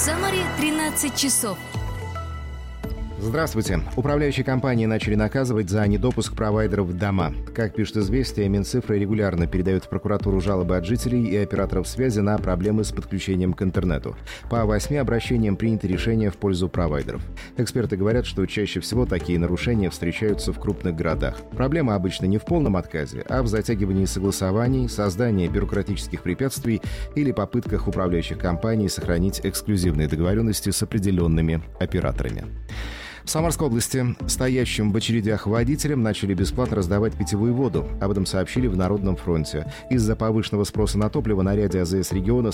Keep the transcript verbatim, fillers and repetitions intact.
Самаре тринадцать часов. Здравствуйте. Управляющие компании начали наказывать за недопуск провайдеров в дома. Как пишет «Известия», Минцифра регулярно передает в прокуратуру жалобы от жителей и операторов связи на проблемы с подключением к интернету. По восьми обращениям принято решение в пользу провайдеров. Эксперты говорят, что чаще всего такие нарушения встречаются в крупных городах. Проблема обычно не в полном отказе, а в затягивании согласований, создании бюрократических препятствий или попытках управляющих компаний сохранить эксклюзивные договоренности с определенными операторами. В Самарской области стоящим в очередях водителям начали бесплатно раздавать питьевую воду. Об этом сообщили в Народном фронте. Из-за повышенного спроса на топливо на ряде АЗС региона